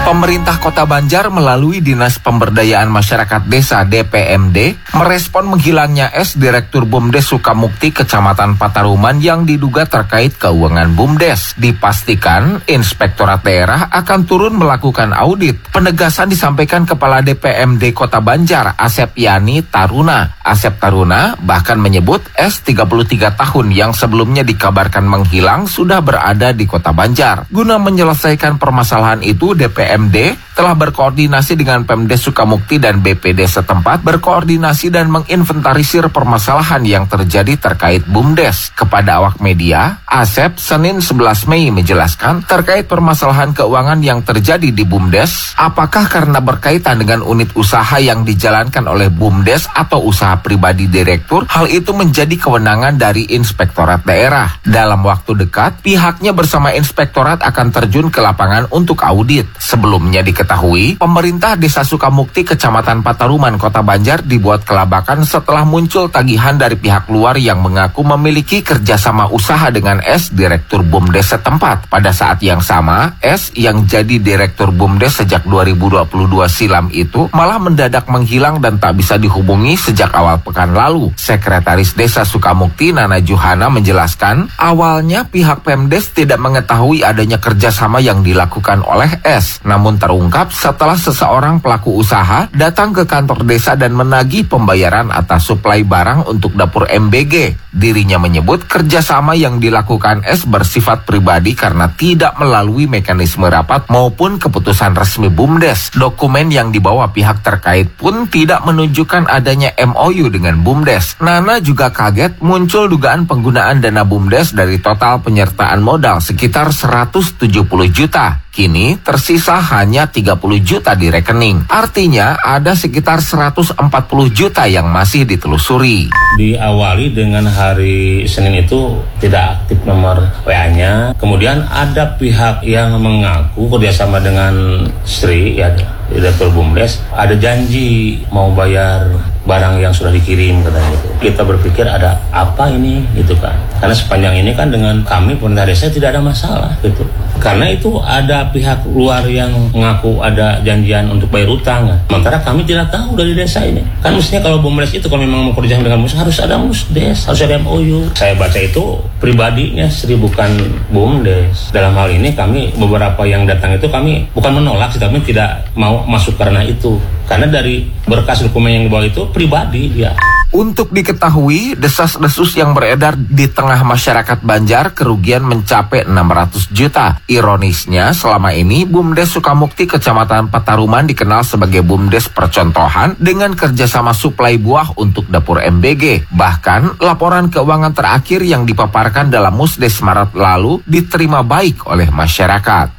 Pemerintah Kota Banjar melalui Dinas Pemberdayaan Masyarakat Desa (DPMD) merespon menghilangnya es Direktur BUMDes Sukamukti Kecamatan Pataruman yang diduga terkait keuangan BUMDes. Dipastikan Inspektorat Daerah akan turun melakukan audit. Penegasan disampaikan Kepala DPMD Kota Banjar, Asep Yani Taruna. Asep Taruna bahkan menyebut es 33 tahun yang sebelumnya dikabarkan menghilang sudah berada di Kota Banjar. Guna menyelesaikan permasalahan itu, DPMD telah berkoordinasi dengan Pemdes Sukamukti dan BPD setempat berkoordinasi dan menginventarisir permasalahan yang terjadi terkait BUMDes. Kepada awak media, Asep Senin 11 Mei menjelaskan terkait permasalahan keuangan yang terjadi di BUMDes, apakah karena berkaitan dengan unit usaha yang dijalankan oleh BUMDes atau usaha pribadi direktur, hal itu menjadi kewenangan dari Inspektorat Daerah. Dalam waktu dekat, pihaknya bersama Inspektorat akan terjun ke lapangan untuk audit. Sebelumnya diketahui, pemerintah Desa Sukamukti Kecamatan Pataruman Kota Banjar dibuat kelabakan setelah muncul tagihan dari pihak luar yang mengaku memiliki kerjasama usaha dengan S Direktur BUMDes setempat. Pada saat yang sama, S yang jadi Direktur BUMDes sejak 2022 silam itu malah mendadak menghilang dan tak bisa dihubungi sejak awal pekan lalu. Sekretaris Desa Sukamukti Nana Juhana menjelaskan, awalnya pihak Pemdes tidak mengetahui adanya kerjasama yang dilakukan oleh S. Namun terungkap setelah seseorang pelaku usaha datang ke kantor desa dan menagih pembayaran atas suplai barang untuk dapur MBG. Dirinya menyebut kerjasama yang dilakukan S bersifat pribadi karena tidak melalui mekanisme rapat maupun keputusan resmi BUMDes. Dokumen yang dibawa pihak terkait pun tidak menunjukkan adanya MOU dengan BUMDes. Nana juga kaget muncul dugaan penggunaan dana BUMDes dari total penyertaan modal sekitar 170 juta. Kini tersisa hanya 30 juta di rekening. Artinya ada sekitar 140 juta yang masih ditelusuri. Diawali dengan hari Senin itu tidak aktif nomor WA-nya. Kemudian ada pihak yang mengaku kerjasama dengan Sri, ya, Direktur BUMDes, ada janji mau bayar barang yang sudah dikirim katanya gitu. Kita berpikir ada apa ini gitu kan. Karena sepanjang ini kan dengan kami pemerintah desa tidak ada masalah gitu. Karena itu ada pihak luar yang mengaku ada janjian untuk bayar utang kan. Sementara kami tidak tahu dari desa ini. Kan mestinya kalau BUMDes itu kalau memang mau kerjasama dengan musdes harus ada musdes, harus ada MOU. Saya baca itu pribadinya Sri bukan BUMDes. Dalam hal ini kami beberapa yang datang itu kami bukan menolak sih, tapi tidak mau masuk karena itu. Karena dari berkas dokumen yang dibawa itu pribadi dia. Untuk diketahui, desas-desus yang beredar di tengah masyarakat Banjar kerugian mencapai 600 juta. Ironisnya, selama ini BUMDes Sukamukti Kecamatan Pataruman dikenal sebagai BUMDes percontohan dengan kerjasama suplai buah untuk dapur MBG. Bahkan, laporan keuangan terakhir yang dipaparkan dalam Musdes Maret lalu diterima baik oleh masyarakat.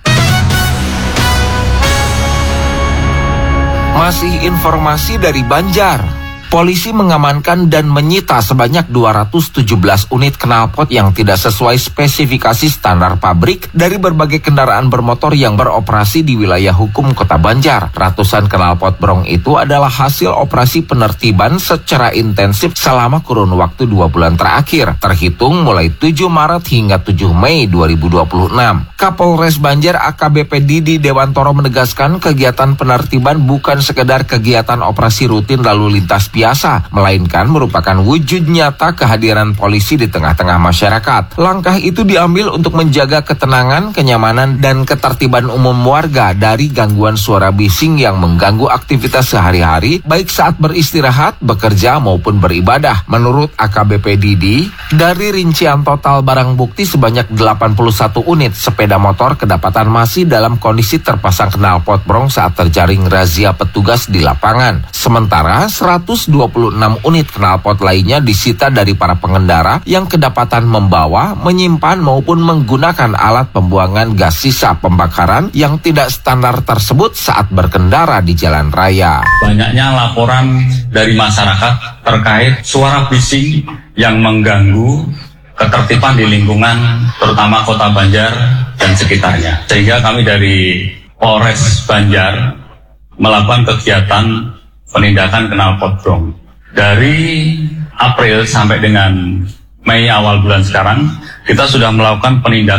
Masih informasi dari Banjar. Polisi mengamankan dan menyita sebanyak 217 unit knalpot yang tidak sesuai spesifikasi standar pabrik dari berbagai kendaraan bermotor yang beroperasi di wilayah hukum Kota Banjar. Ratusan knalpot brong itu adalah hasil operasi penertiban secara intensif selama kurun waktu 2 bulan terakhir, terhitung mulai 7 Maret hingga 7 Mei 2026. Kapolres Banjar AKBP Didi Dewantoro menegaskan kegiatan penertiban bukan sekedar kegiatan operasi rutin lalu lintas biasa, melainkan merupakan wujud nyata kehadiran polisi di tengah-tengah masyarakat. Langkah itu diambil untuk menjaga ketenangan, kenyamanan, dan ketertiban umum warga dari gangguan suara bising yang mengganggu aktivitas sehari-hari, baik saat beristirahat, bekerja, maupun beribadah. Menurut AKBP Didi, dari rincian total barang bukti sebanyak 81 unit sepeda motor kedapatan masih dalam kondisi terpasang knalpot brong saat terjaring razia petugas di lapangan. Sementara 126 unit knalpot lainnya disita dari para pengendara yang kedapatan membawa, menyimpan maupun menggunakan alat pembuangan gas sisa pembakaran yang tidak standar tersebut saat berkendara di jalan raya. Banyaknya laporan dari masyarakat terkait suara bising yang mengganggu ketertiban di lingkungan terutama Kota Banjar dan sekitarnya. Sehingga kami dari Polres Banjar melakukan kegiatan penindakan knalpot brong. Dari April sampai dengan Mei awal bulan sekarang, kita sudah melakukan penindakan